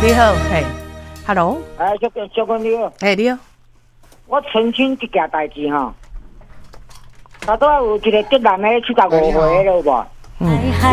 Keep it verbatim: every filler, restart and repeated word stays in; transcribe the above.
你好，嘿 ，Hello， 哎，小哥，小哥你好， 哎，你好， 我澄清一件代志哈。他都有一个竹男的七十五岁了无？ 嗯，